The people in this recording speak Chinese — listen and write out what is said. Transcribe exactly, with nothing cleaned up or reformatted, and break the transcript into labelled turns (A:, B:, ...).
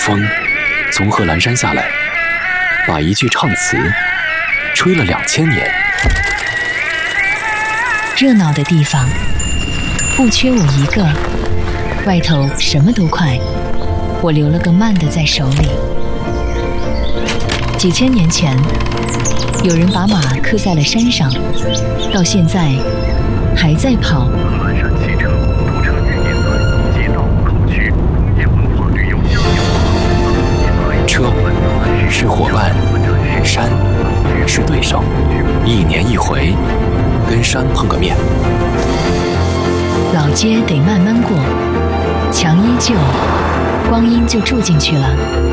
A: 风从贺兰山下来，把一句唱词吹了两千年。
B: 热闹的地方不缺我一个，外头什么都快，我留了个慢的在手里。几千年前，有人把马刻在了山上，到现在还在跑。
C: 贺兰山汽车土车运营段街道口区工业文化旅游项目。
A: 车是伙伴，山是对手，一年一回，跟山碰个面。
B: 老街得慢慢过，墙依旧，光阴就住进去了。